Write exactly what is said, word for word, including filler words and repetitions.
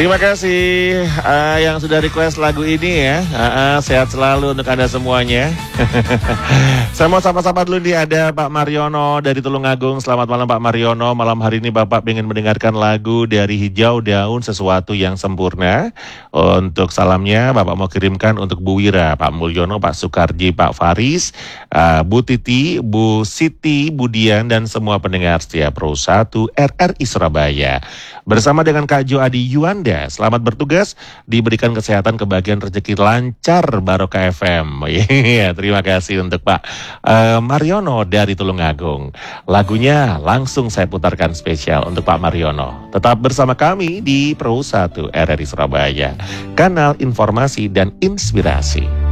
Terima kasih uh, yang sudah request lagu ini ya. Uh, uh, sehat selalu untuk Anda semuanya. Saya mau sapa-sapa dulu nih, ada Pak Mariono dari Tulungagung. Selamat malam Pak Mariono. Malam hari ini Bapak ingin mendengarkan lagu dari Hijau Daun Sesuatu Yang Sempurna. Untuk salamnya Bapak mau kirimkan untuk Bu Wira, Pak Mulyono, Pak Sukarji, Pak Faris, uh, Bu Titi, Bu Siti, Bu Dian, dan semua pendengar setia Pro satu R R I Surabaya. Bersama dengan Kak Jo Adi Yuanda, selamat bertugas, diberikan kesehatan, kebahagiaan, rezeki lancar, Barokah F M. Iya, terima kasih untuk Pak uh, Mariono dari Tulungagung. Lagunya langsung saya putarkan spesial untuk Pak Mariono. Tetap bersama kami di Pro satu R R I Surabaya, kanal informasi dan inspirasi.